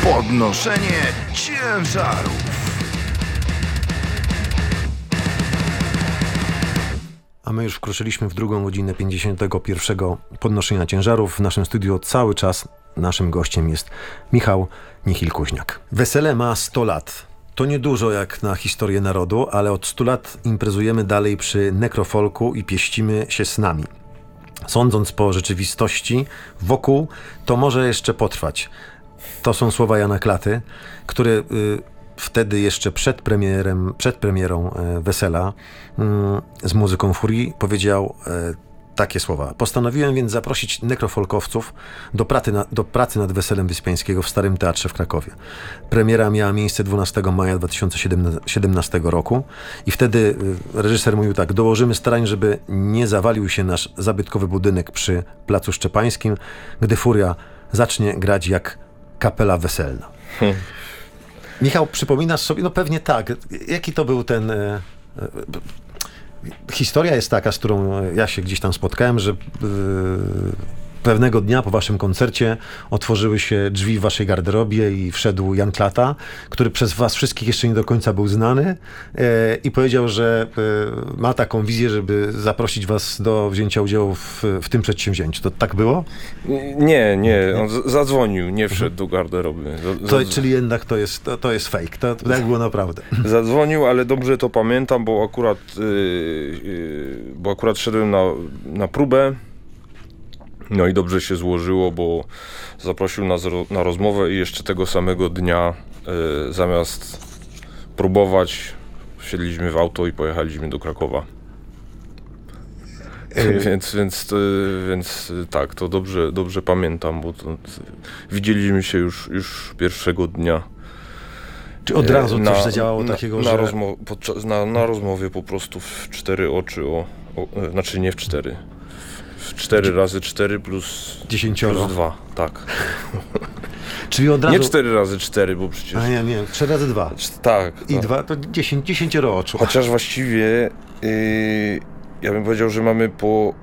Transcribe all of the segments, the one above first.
Podnoszenie ciężarów. A my już wkroczyliśmy w drugą godzinę 51. podnoszenia ciężarów. W naszym studiu cały czas naszym gościem jest Michał Nichil-Kuźniak. Wesele ma 100 lat. To niedużo jak na historię narodu, ale od 100 lat imprezujemy dalej przy nekrofolku i pieścimy się snami. Sądząc po rzeczywistości wokół, to może jeszcze potrwać. To są słowa Jana Klaty, który wtedy jeszcze przed premierą Wesela z muzyką Furii powiedział takie słowa. Postanowiłem więc zaprosić nekrofolkowców do pracy nad Weselem Wyspiańskiego w Starym Teatrze w Krakowie. Premiera miała miejsce 12 maja 2017 roku i wtedy reżyser mówił tak: dołożymy starań, żeby nie zawalił się nasz zabytkowy budynek przy Placu Szczepańskim, gdy Furia zacznie grać jak kapela weselna. Michał, przypominasz sobie? No pewnie tak. Jaki to był ten... Historia jest taka, z którą ja się gdzieś tam spotkałem, że pewnego dnia po waszym koncercie otworzyły się drzwi w waszej garderobie i wszedł Jan Klata, który przez was wszystkich jeszcze nie do końca był znany i powiedział, że ma taką wizję, żeby zaprosić was do wzięcia udziału w tym przedsięwzięciu. To tak było? Nie. On zadzwonił, nie wszedł do garderoby. Czyli jednak to jest fake. To tak było naprawdę. Zadzwonił, ale dobrze to pamiętam, bo akurat szedłem na próbę. No i dobrze się złożyło, bo zaprosił nas na rozmowę i jeszcze tego samego dnia zamiast próbować wsiedliśmy w auto i pojechaliśmy do Krakowa. Więc tak, to dobrze pamiętam, bo widzieliśmy się już pierwszego dnia. Czy od razu coś zadziałało takiego, że... Na rozmowie po prostu w 4 oczy, znaczy nie w 4. 4 razy 4 plus 10 plus 2, tak. Czyli od razu... Nie 4 razy 4, bo przecież... A nie, 3 razy 2. Tak. I 2 to 10 oczu. Chociaż właściwie ja bym powiedział, że mamy po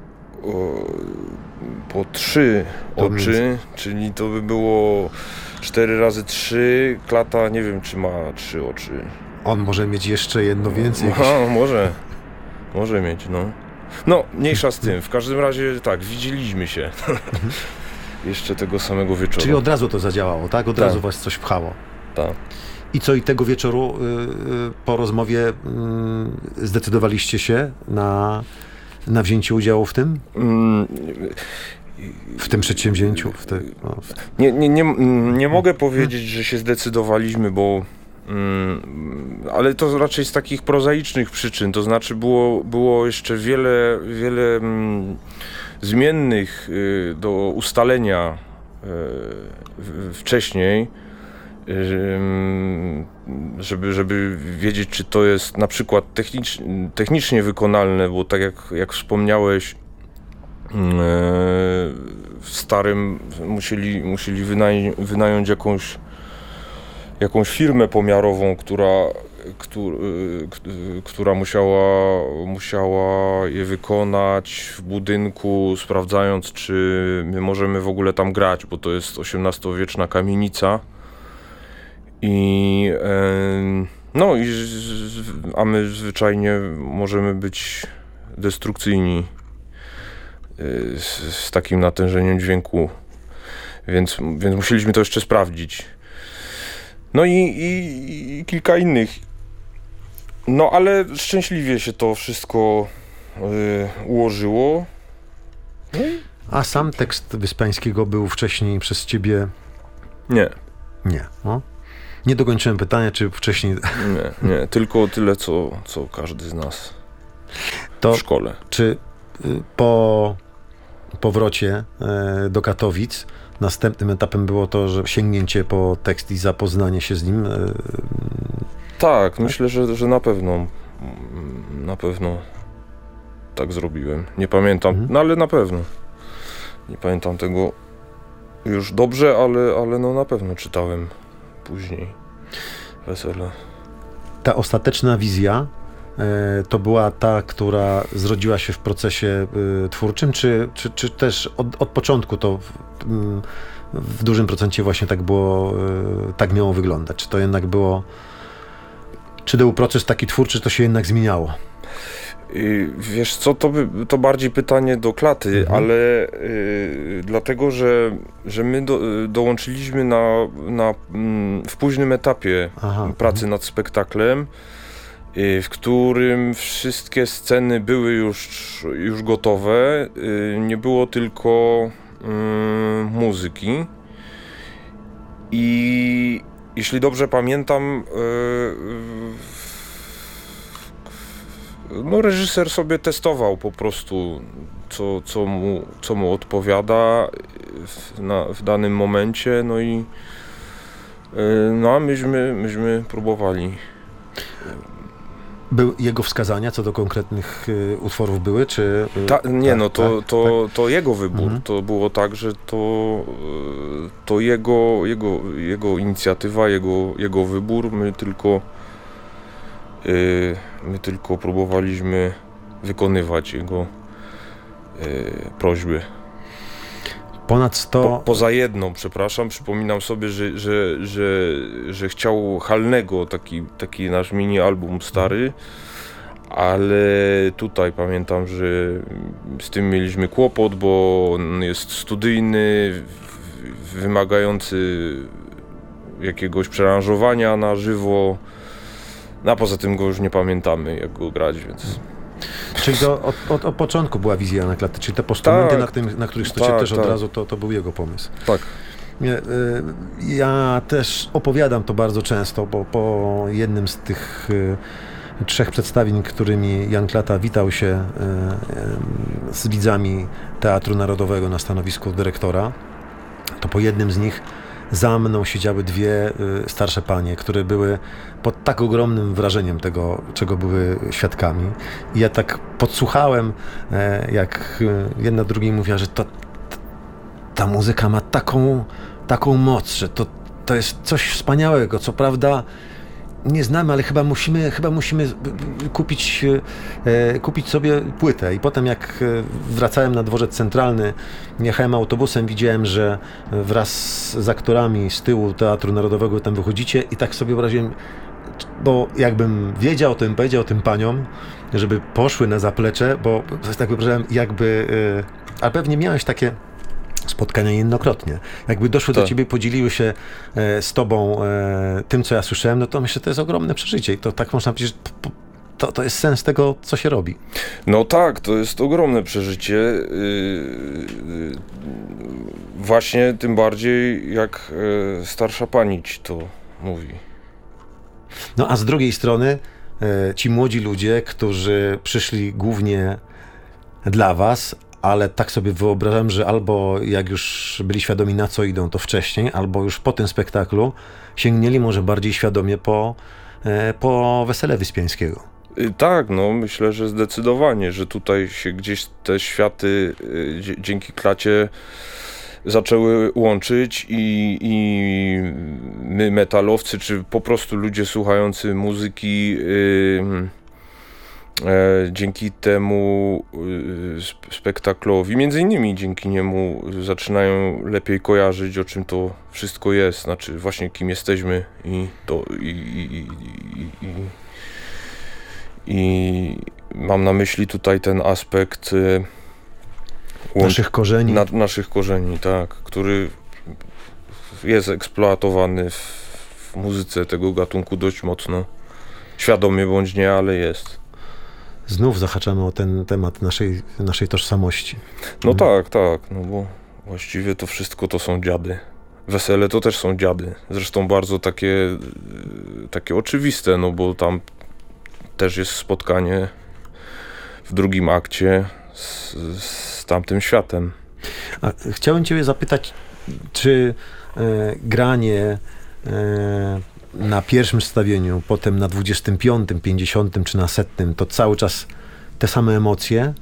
3 oczy, czyli to by było 4 razy 3, Klata nie wiem, czy ma 3 oczy. On może mieć jeszcze jedno więcej. No, może mieć, no. No, mniejsza z tym. W każdym razie tak, widzieliśmy się. Jeszcze tego samego wieczoru. Czyli od razu to zadziałało, tak? Od razu was coś pchało. Tak. I co, i tego wieczoru po rozmowie zdecydowaliście się na wzięcie udziału w tym? W tym przedsięwzięciu? Nie mogę powiedzieć, że się zdecydowaliśmy, bo ale to raczej z takich prozaicznych przyczyn, to znaczy było jeszcze wiele zmiennych do ustalenia wcześniej, żeby wiedzieć, czy to jest na przykład technicznie wykonalne, bo tak jak wspomniałeś, w Starym musieli wynająć jakąś firmę pomiarową, która musiała je wykonać w budynku, sprawdzając, czy my możemy w ogóle tam grać, bo to jest XVIII-wieczna kamienica. A my zwyczajnie możemy być destrukcyjni z takim natężeniem dźwięku, więc musieliśmy to jeszcze sprawdzić. No i kilka innych. No ale szczęśliwie się to wszystko ułożyło. A sam tekst Wyspiańskiego był wcześniej przez ciebie? Nie. Nie. No. Nie dokończyłem pytania, czy wcześniej... Nie. Tylko tyle, co każdy z nas w szkole. Czy po powrocie do Katowic następnym etapem było to, że sięgnięcie po tekst i zapoznanie się z nim? Tak, myślę, że na pewno tak zrobiłem. Nie pamiętam, no ale na pewno. Nie pamiętam tego już dobrze, ale no na pewno czytałem później Wesele. Ta ostateczna wizja to była ta, która zrodziła się w procesie twórczym, czy też od początku to w dużym procencie właśnie tak było, tak miało wyglądać? Czy to jednak było, czy był proces taki twórczy, to się jednak zmieniało? Wiesz co, to bardziej pytanie do Klaty, ale dlatego, że my dołączyliśmy w późnym etapie pracy nad spektaklem, w którym wszystkie sceny były już gotowe, nie było tylko muzyki i jeśli dobrze pamiętam, no reżyser sobie testował po prostu, co mu odpowiada w danym momencie, no a myśmy próbowali. Były jego wskazania co do konkretnych utworów były, czy... To jego wybór. To było tak, że to jego inicjatywa, jego wybór, my tylko próbowaliśmy wykonywać jego prośby. Ponad 100... Poza jedną, przepraszam, przypominam sobie, że chciał Halnego, taki nasz mini album stary, ale tutaj pamiętam, że z tym mieliśmy kłopot, bo on jest studyjny, wymagający jakiegoś przearanżowania na żywo, a poza tym go już nie pamiętamy, jak go grać, więc... Czyli to od początku była wizja Jana Klaty, czyli te postamenty, na których stocie też od razu to był jego pomysł. Tak. Ja też opowiadam to bardzo często, bo po jednym z tych 3 przedstawień, którymi Jan Klata witał się z widzami Teatru Narodowego na stanowisku dyrektora, to po jednym z nich za mną siedziały 2 starsze panie, które były pod tak ogromnym wrażeniem tego, czego były świadkami. I ja tak podsłuchałem, jak jedna drugiej mówiła, że ta muzyka ma taką moc, że to jest coś wspaniałego. Co prawda nie znamy, ale chyba musimy kupić sobie płytę. I potem jak wracałem na dworzec centralny, jechałem autobusem, widziałem, że wraz z aktorami z tyłu Teatru Narodowego tam wychodzicie i tak sobie wyobraziłem, bo jakbym wiedział, to bym powiedział tym paniom, żeby poszły na zaplecze, bo tak wyobrażałem ale pewnie miałeś takie spotkania niejednokrotnie. Jakby doszły do ciebie, podzieliły się z tobą tym, co ja słyszałem, no to myślę, że to jest ogromne przeżycie i to tak można powiedzieć, to jest sens tego, co się robi. No tak, to jest ogromne przeżycie. Właśnie tym bardziej, jak starsza pani ci to mówi. No a z drugiej strony ci młodzi ludzie, którzy przyszli głównie dla was, ale tak sobie wyobrażam, że albo jak już byli świadomi, na co idą, to wcześniej, albo już po tym spektaklu sięgnęli może bardziej świadomie po Wesele Wyspiańskiego. Tak, no myślę, że zdecydowanie, że tutaj się gdzieś te światy dzięki Klacie zaczęły łączyć i my metalowcy, czy po prostu ludzie słuchający muzyki dzięki temu spektaklowi, między innymi dzięki niemu zaczynają lepiej kojarzyć, o czym to wszystko jest, znaczy właśnie kim jesteśmy i mam na myśli tutaj ten aspekt naszych korzeni. Naszych korzeni, tak, który jest eksploatowany w muzyce tego gatunku dość mocno, świadomie bądź nie, ale jest. Znów zahaczamy o ten temat naszej tożsamości. No tak, no bo właściwie to wszystko to są dziady. Wesele to też są dziady. Zresztą bardzo takie oczywiste, no bo tam też jest spotkanie w drugim akcie z tamtym światem. A chciałem ciebie zapytać, czy granie na pierwszym przedstawieniu, potem na 25, 50 czy na 100, to cały czas te same emocje?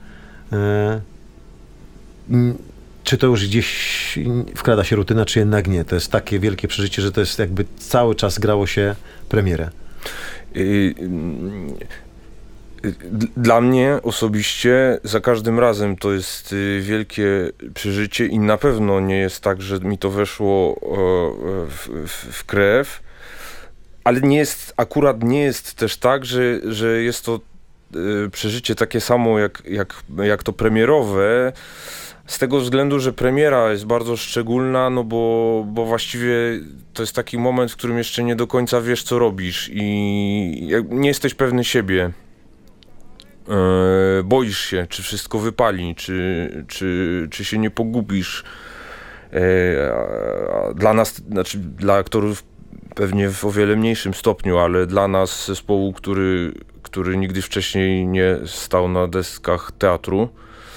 Czy to już gdzieś wkrada się rutyna, czy jednak nie? To jest takie wielkie przeżycie, że to jest jakby cały czas grało się premierę. Dla mnie osobiście za każdym razem to jest wielkie przeżycie i na pewno nie jest tak, że mi to weszło w krew, ale akurat nie jest też tak, że jest to przeżycie takie samo jak to premierowe, z tego względu, że premiera jest bardzo szczególna, no bo właściwie to jest taki moment, w którym jeszcze nie do końca wiesz, co robisz i nie jesteś pewny siebie. Boisz się, czy wszystko wypali, czy się nie pogubisz. Dla nas, znaczy dla aktorów pewnie w o wiele mniejszym stopniu, ale dla nas zespołu, który nigdy wcześniej nie stał na deskach teatru,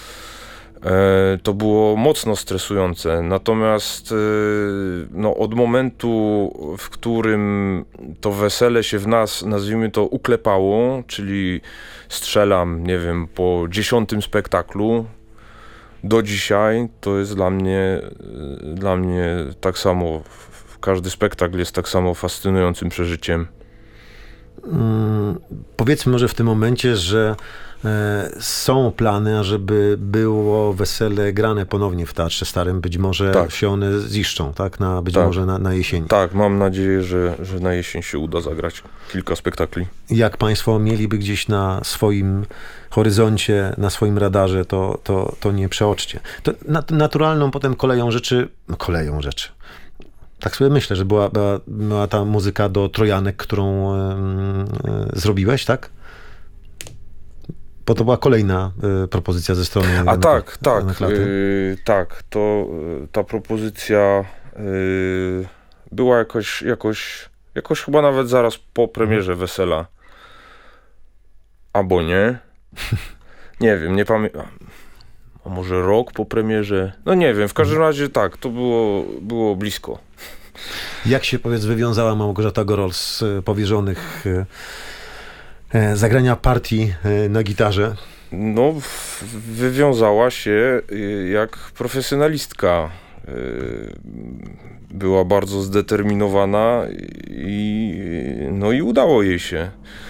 to było mocno stresujące. Natomiast no, od momentu, w którym to wesele się w nas, nazwijmy to, uklepało, czyli strzelam, nie wiem, po 10. spektaklu, do dzisiaj to jest dla mnie tak samo, każdy spektakl jest tak samo fascynującym przeżyciem. Powiedzmy może w tym momencie, że są plany, ażeby było wesele grane ponownie w Teatrze Starym. Być może Tak. się one ziszczą, tak? Być Tak. może na jesieni. Tak, mam nadzieję, że na jesień się uda zagrać kilka spektakli. Jak państwo mieliby gdzieś na swoim horyzoncie, na swoim radarze, to nie przeoczcie. To naturalną potem koleją rzeczy. Tak sobie myślę, że była ta muzyka do Trojanek, którą zrobiłeś, tak? Bo to była kolejna propozycja ze strony Tak. Klaty. Ta propozycja była jakoś chyba nawet zaraz po premierze Wesela. Albo nie. Nie wiem, nie pamiętam. A może rok po premierze? No nie wiem, w każdym razie tak, to było blisko. Jak się, powiedz, wywiązała Małgorzata Gorol z powierzonych zagrania partii na gitarze? No, wywiązała się jak profesjonalistka. Była bardzo zdeterminowana i udało jej się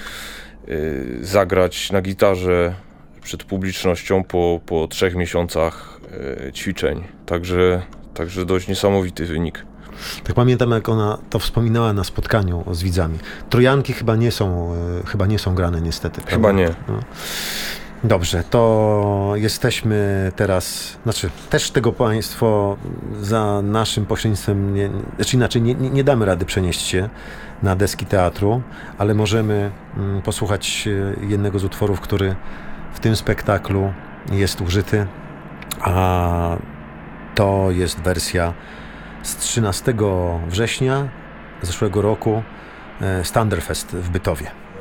zagrać na gitarze przed publicznością po 3 miesiącach ćwiczeń. Także dość niesamowity wynik. Tak pamiętam, jak ona to wspominała na spotkaniu z widzami. Trojanki chyba nie są grane niestety. Chyba prawda? nie. No. Dobrze, to jesteśmy teraz, też tego państwo za naszym pośrednictwem, nie damy rady przenieść się na deski teatru, ale możemy posłuchać jednego z utworów, który w tym spektaklu jest użyty, a to jest wersja z 13 września zeszłego roku z Thunderfest w Bytowie.